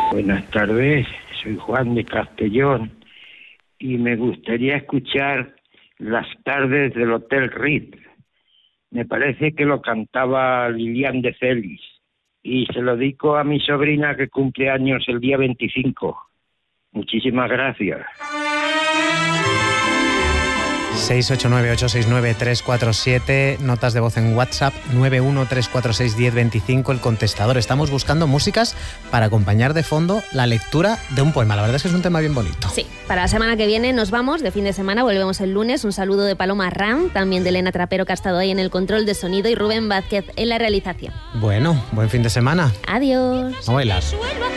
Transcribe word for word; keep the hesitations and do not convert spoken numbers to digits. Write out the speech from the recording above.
Buenas tardes, soy Juan de Castellón y me gustaría escuchar Las tardes del Hotel Ritz. Me parece que lo cantaba Lilian de Celis y se lo dedico a mi sobrina que cumple años el día veinticinco. Muchísimas gracias. seis ocho nueve ocho seis nueve tres cuatro siete, notas de voz en WhatsApp nueve uno tres cuatro seis uno cero dos cinco, el contestador. Estamos buscando músicas para acompañar de fondo la lectura de un poema. La verdad es que es un tema bien bonito. Sí, para la semana que viene nos vamos, de fin de semana, volvemos el lunes. Un saludo de Paloma Ram, también de Elena Trapero, que ha estado ahí en el control de sonido, y Rubén Vázquez en la realización. Bueno, buen fin de semana. Adiós. A bailar.